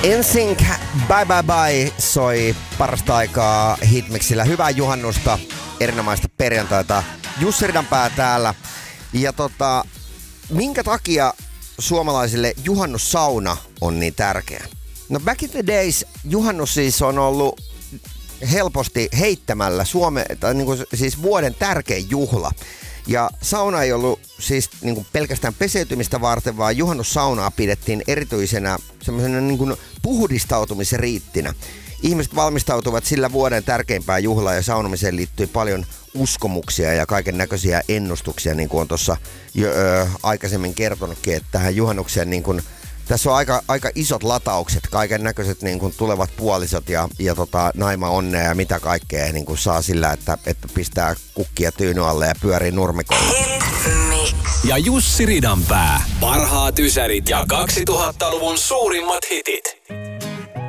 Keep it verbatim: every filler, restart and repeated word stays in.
N Sync Bye Bye Bye soi parasta aikaa Hitmixillä. Hyvää juhannusta, erinomaista perjantaita. Jussi Ridanpää täällä. Ja tota, minkä takia suomalaisille juhannussauna on niin tärkeä? No back in the days juhannus siis on ollut helposti heittämällä Suome, tai niin kuin, siis vuoden tärkein juhla. Ja sauna ei ollut siis niin kuin pelkästään peseytymistä varten, vaan juhannussaunaa pidettiin erityisenä semmoisena niin kuin puhdistautumisriittinä. Ihmiset valmistautuvat sillä vuoden tärkeimpään juhlaan ja saunomiseen liittyy paljon uskomuksia ja kaiken näköisiä ennustuksia, niin kuin on tuossa jo ö, aikaisemmin kertonutkin, että tähän juhannukseen niin kuin, tässä on aika, aika isot lataukset, kaiken näköiset niin kuin tulevat puolisot ja, ja tota, naima onnea ja mitä kaikkea niin kuin saa sillä, että, että pistää kukkia tyyny alle ja pyörii nurmikolla. Ja Jussi Ridanpää. Parhaat ysärit ja kaksituhattaluvun suurimmat hitit.